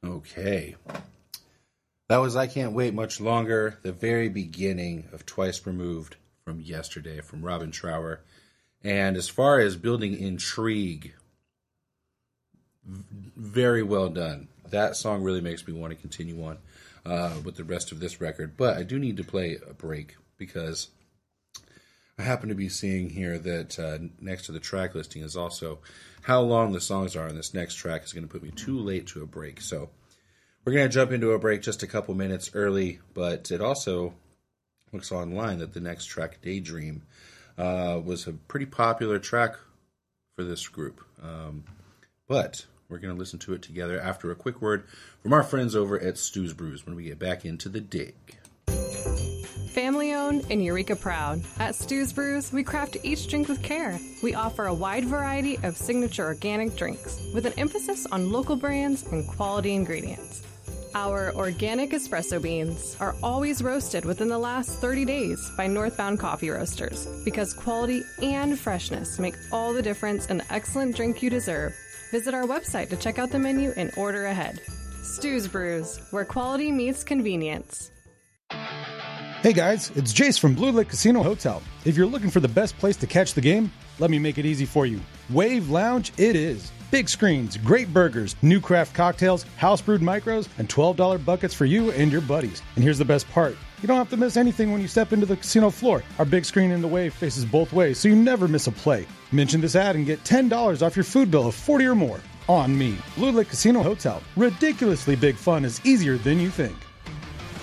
Okay. That was I Can't Wait Much Longer, the very beginning of Twice Removed from Yesterday from Robin Trower. And as far as building intrigue, very well done. That song really makes me want to continue on with the rest of this record. But I do need to play a break because I happen to be seeing here that next to the track listing is also how long the songs are on this next track is going to put me too late to a break. So we're going to jump into a break just a couple minutes early, but it also looks online that the next track, Daydream, was a pretty popular track for this group. But we're going to listen to it together after a quick word from our friends over at Stu's Brews when we get back into the dig. Family owned and Eureka proud. At Stu's Brews, we craft each drink with care. We offer a wide variety of signature organic drinks with an emphasis on local brands and quality ingredients. Our organic espresso beans are always roasted within the last 30 days by Northbound Coffee Roasters because quality and freshness make all the difference in the excellent drink you deserve. Visit our website to check out the menu and order ahead. Stu's Brews, where quality meets convenience. Hey guys, it's Jace from Blue Lake Casino Hotel. If you're looking for the best place to catch the game, let me make it easy for you. Wave Lounge it is. Big screens, great burgers, new craft cocktails, house brewed micros, and $12 buckets for you and your buddies. And here's the best part. You don't have to miss anything when you step into the casino floor. Our big screen in the Wave faces both ways, so you never miss a play. Mention this ad and get $10 off your food bill of $40 or more. On me. Blue Lake Casino Hotel. Ridiculously big fun is easier than you think.